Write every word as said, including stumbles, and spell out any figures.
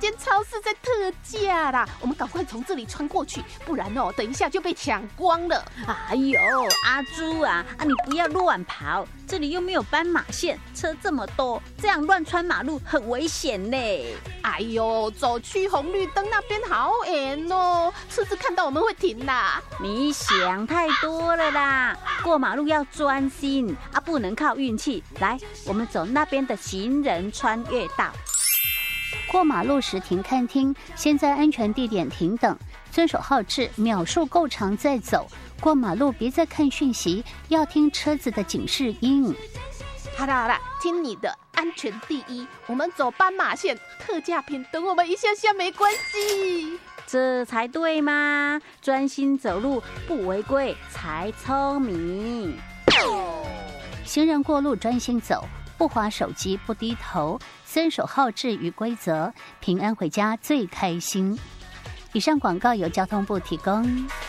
间超市在特价啦，我们赶快从这里穿过去，不然哦，等一下就被抢光了。 哎呦，阿朱啊，啊你不要乱跑，这里又没有斑马线，车这么多，这样乱穿马路很危险嘞。 哎呦，走去红绿灯那边好远哦，车子看到我们会停啦。 你想太多了啦，过马路要专心啊，不能靠运气。来，我们走那边的行人穿越道。 过马路时停看听，先在安全地点停等，遵守号志，秒数够长再走。过马路别再看讯息，要听车子的警示音。 好啦好啦，听你的，安全第一。我们走斑马线，特价品等我们一下下没关系。 这才对嘛，专心走路不违规才聪明。 行人过路专心走，不滑手机，不低头，遵守号志与规则，平安回家最开心。以上广告由交通部提供。